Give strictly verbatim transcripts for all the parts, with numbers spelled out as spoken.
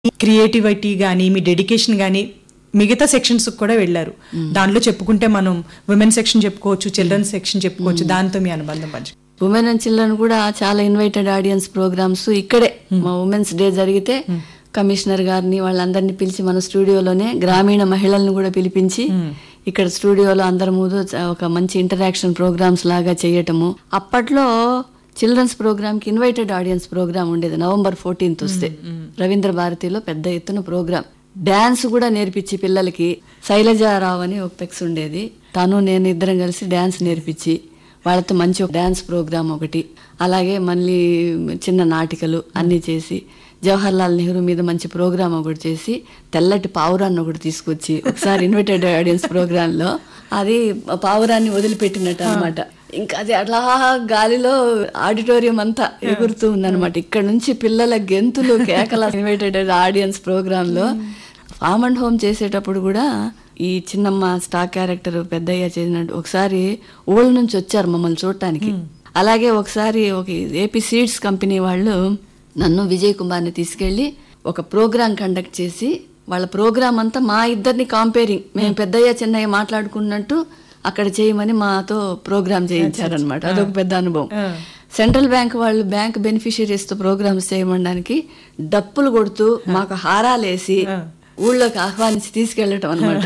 Creativity కానీ మీ dedication కానీ మిగతా సెక్షన్స్ కూడా వెళ్ళారు. దాంట్లో చెప్పుకుంటే మనం ఉమెన్ సెక్షన్ చెప్పుకోవచ్చు, చిల్డ్రన్ సెక్షన్ చెప్పుకోవచ్చు. దాంతో మీ అనుబంధం పంచు. ఉమెన్ అండ్ చిల్డ్రన్ కూడా చాలా ఇన్వైటెడ్ ఆడియన్స్ ప్రోగ్రామ్స్ ఇక్కడే మా ఉమెన్స్ డే జరిగితే కమిషనర్ గారిని వాళ్ళందరినీ పిలిచి మన స్టూడియోలోనే గ్రామీణ మహిళలను కూడా పిలిపించి ఇక్కడ స్టూడియోలో అందరి ముందు ఒక మంచి ఇంటరాక్షన్ ప్రోగ్రామ్స్ లాగా చేయటము. అప్పట్లో చిల్డ్రన్స్ ప్రోగ్రామ్ కి ఇన్వైటెడ్ ఆడియన్స్ ప్రోగ్రామ్ ఉండేది. నవంబర్ ఫోర్టీన్త్ వస్తే రవీంద్ర భారతిలో పెద్ద ఎత్తున ప్రోగ్రామ్, డాన్స్ కూడా నేర్పించి పిల్లలకి. శైలజారావు అని ఒక పెక్స్ ఉండేది, తను నేను ఇద్దరం కలిసి డాన్స్ నేర్పించి వాళ్ళతో మంచి ఒక డాన్స్ ప్రోగ్రామ్ ఒకటి, అలాగే మళ్ళీ చిన్న నాటికలు అన్నీ చేసి జవహర్ లాల్ నెహ్రూ మీద మంచి ప్రోగ్రామ్ ఒకటి చేసి తెల్లటి పావురాన్ని ఒకటి తీసుకొచ్చి ఒకసారి ఇన్వైటెడ్ ఆడియన్స్ ప్రోగ్రామ్ లో అది పావురాన్ని వదిలిపెట్టినట్టు అనమాట. ఇంకా అది అట్లా గాలిలో ఆడిటోరియం అంతా ఎగురుతూ ఉందన్నమాట. ఇక్కడ నుంచి పిల్లల గెంతులు కేకల ఇన్వైటెడ్ ఆడియన్స్ ప్రోగ్రామ్ లో. ఫామ్ అండ్ హోమ్ చేసేటప్పుడు కూడా ఈ చిన్నమ్మ స్టార్ క్యారెక్టర్ పెద్దయ్య చేసినట్టు ఒకసారి ఊళ్ళ నుంచి వచ్చారు మమ్మల్ని చూడటానికి. అలాగే ఒకసారి ఒక ఏపీ సీడ్స్ కంపెనీ వాళ్ళు నన్ను విజయ్ కుమార్ని తీసుకెళ్లి ఒక ప్రోగ్రాం కండక్ట్ చేసి వాళ్ళ ప్రోగ్రాం అంతా మా ఇద్దరిని కాంపేరింగ్, మేము పెద్దయ్య చిన్నయ్య మాట్లాడుకున్నట్టు అక్కడ చేయమని మాతో ప్రోగ్రామ్ చేయించారనమాట. అదొక పెద్ద అనుభవం. సెంట్రల్ బ్యాంక్ వాళ్ళు బ్యాంక్ బెనిఫిషియరీస్ తో ప్రోగ్రామ్స్ చేయమనడానికి డప్పులు కొడుతూ మాకు హారాలేసి ఊళ్ళోకి ఆహ్వానించి తీసుకెళ్లటం అనమాట.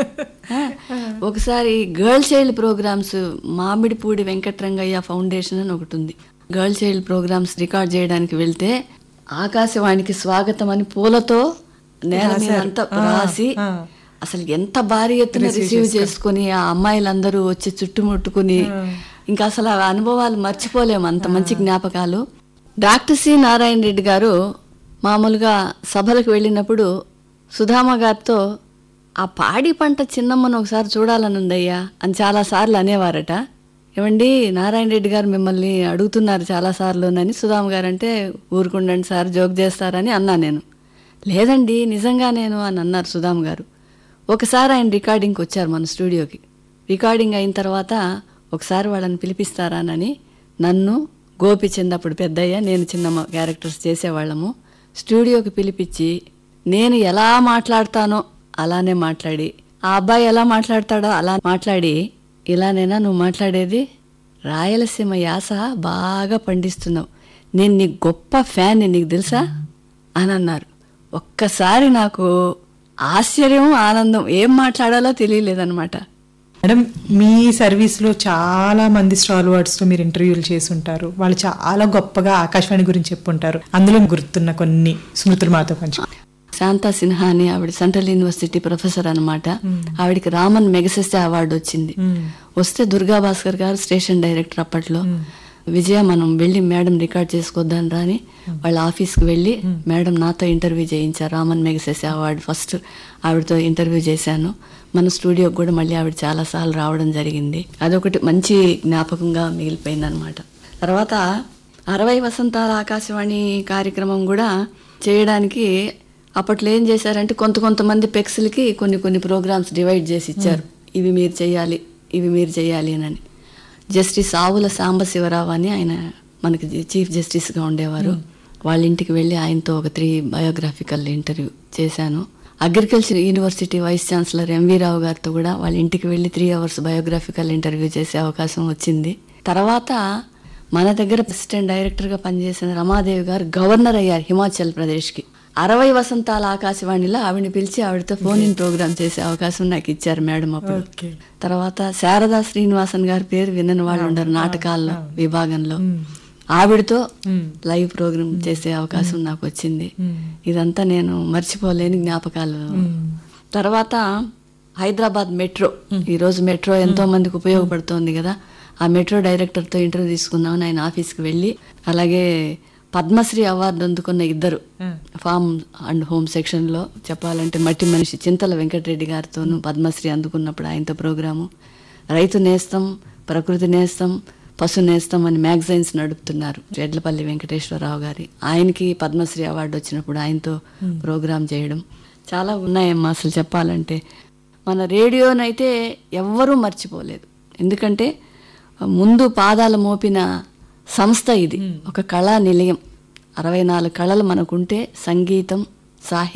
ఒకసారి girl child programmes Mamidipudi Venkatrangaiah foundation అని ఒకటి ఉంది. గర్ల్ చైల్డ్ ప్రోగ్రామ్స్ రికార్డ్ చేయడానికి వెళ్తే ఆకాశవాణికి స్వాగతం అని పూలతో నేల మీద అంతా రాసి అసలు ఎంత భారీ ఎత్తున రిసీవ్ చేసుకుని ఆ అమ్మాయిలందరూ వచ్చి చుట్టుముట్టుకుని ఇంకా అసలు ఆ అనుభవాలు మర్చిపోలేము, అంత మంచి జ్ఞాపకాలు. డాక్టర్ సి నారాయణ రెడ్డి గారు మామూలుగా సభలకు వెళ్ళినప్పుడు సుధామ గారితో ఆ పాడి పంట చిన్నమ్మను ఒకసారి చూడాలని ఉందయ్యా అని చాలా సార్లు అనేవారట. ఏమండి నారాయణ రెడ్డి గారు మిమ్మల్ని అడుగుతున్నారు చాలా సార్లునని సుధామ గారు అంటే ఊరుకుండండి సార్ జోక్ చేస్తారని అన్నా నేను. లేదండి నిజంగా నేను అని అన్నారు సుధామ గారు. ఒకసారి ఆయన రికార్డింగ్కి వచ్చారు మన స్టూడియోకి. రికార్డింగ్ అయిన తర్వాత ఒకసారి వాళ్ళని పిలిపిస్తారానని నన్ను గోపిచంద్ అప్పుడు పెద్దయ్య నేను చిన్నమ్మ క్యారెక్టర్స్ చేసేవాళ్ళము స్టూడియోకి పిలిపించి నేను ఎలా మాట్లాడతానో అలానే మాట్లాడి ఆ అబ్బాయి ఎలా మాట్లాడతాడో అలా మాట్లాడి, ఇలానేనా నువ్వు మాట్లాడేది, రాయలసీమ యాస బాగా పండిస్తున్నావు, నేను నీ గొప్ప ఫ్యాన్ నీకు తెలుసా అని అన్నారు. ఒక్కసారి నాకు ఆశ్చర్యం ఆనందం ఏం మాట్లాడాలో తెలియలేదన్నమాట. మేడం మీ సర్వీస్లో చాలా మంది స్టాల్ వర్డ్స్తో మీరు ఇంటర్వ్యూలు చేసి ఉంటారు. వాళ్ళు చాలా గొప్పగా ఆకాశవాణి గురించి చెప్పుంటారు. అందులో గుర్తున్న కొన్ని స్మృతులు మాతో పంచు. శాంతా సిన్హా అని ఆవిడ సెంట్రల్ యూనివర్సిటీ ప్రొఫెసర్ అనమాట. ఆవిడకి రామన్ మెగసెస్టే అవార్డు వచ్చింది. వస్తే దుర్గా భాస్కర్ గారు స్టేషన్ డైరెక్టర్ అప్పట్లో. విజయ మనం వెళ్ళి మేడం రికార్డ్ చేసుకోద్దాం రాని వాళ్ళ ఆఫీస్కి వెళ్ళి మేడం నాతో ఇంటర్వ్యూ చేయించారు. రామన్ మెగసెస్టే అవార్డు ఫస్ట్ ఆవిడతో ఇంటర్వ్యూ చేశాను. మన స్టూడియోకి కూడా మళ్ళీ ఆవిడ చాలా సార్లు రావడం జరిగింది. అదొకటి మంచి జ్ఞాపకంగా మిగిలిపోయింది అనమాట. తర్వాత అరవై వసంతాల ఆకాశవాణి కార్యక్రమం కూడా చేయడానికి అప్పట్లో ఏం చేశారంటే కొంత కొంతమంది పెక్స్లకి కొన్ని కొన్ని ప్రోగ్రామ్స్ డివైడ్ చేసి ఇచ్చారు. ఇవి మీరు చేయాలి ఇవి మీరు చేయాలి అని. జస్టిస్ ఆవుల సాంబశివరావు అని ఆయన మనకి చీఫ్ జస్టిస్గా ఉండేవారు. వాళ్ళ ఇంటికి వెళ్ళి ఆయనతో ఒక త్రీ బయోగ్రాఫికల్ ఇంటర్వ్యూ చేశాను. Agriculture university vice chancellor MV రావు గారితో కూడా వాళ్ళ ఇంటికి వెళ్ళి త్రీ అవర్స్ బయోగ్రాఫికల్ ఇంటర్వ్యూ చేసే అవకాశం వచ్చింది. తర్వాత మన దగ్గర అసిస్టెంట్ డైరెక్టర్గా పనిచేసిన రమాదేవి గారు గవర్నర్ అయ్యారు హిమాచల్ ప్రదేశ్కి. అరవై వసంతాల ఆకాశవాణిలో ఆవిడని పిలిచి ఆవిడతో ఫోన్ ఇన్ ప్రోగ్రామ్ చేసే అవకాశం నాకు ఇచ్చారు మేడం అప్పుడు. తర్వాత శారదా శ్రీనివాసన్ గారి పేరు వినని వాళ్ళు ఉండరు నాటకాల్లో విభాగంలో. ఆవిడతో లైవ్ ప్రోగ్రామ్ చేసే అవకాశం నాకు వచ్చింది. ఇదంతా నేను మర్చిపోలేని జ్ఞాపకాలు. తర్వాత హైదరాబాద్ మెట్రో, ఈరోజు మెట్రో ఎంతో మందికి ఉపయోగపడుతోంది కదా, ఆ మెట్రో డైరెక్టర్తో ఇంటర్వ్యూ తీసుకున్నామని ఆయన ఆఫీస్కి వెళ్ళి, అలాగే పద్మశ్రీ అవార్డు అందుకున్న ఇద్దరు ఫామ్ అండ్ హోమ్ సెక్షన్లో చెప్పాలంటే మట్టి మనిషి చింతల వెంకటరెడ్డి గారితోనూ పద్మశ్రీ అందుకున్నప్పుడు ఆయనతో ప్రోగ్రాము. రైతు నేస్తం, ప్రకృతి నేస్తం, పశు నేస్తం అని మ్యాగజైన్స్ నడుపుతున్నారు ఎడ్లపల్లి వెంకటేశ్వరరావు గారి. ఆయనకి పద్మశ్రీ అవార్డు వచ్చినప్పుడు ఆయనతో ప్రోగ్రామ్ చేయడం చాలా ఉన్నాయమ్మా. అసలు చెప్పాలంటే మన రేడియోనైతే ఎవ్వరూ మర్చిపోలేదు. ఎందుకంటే ముందు పాదాలు మోపిన సంస్థ ఇది, ఒక కళా నిలయం. అరవై నాలుగు కళలు మనకుంటే సంగీతం, సాహితీ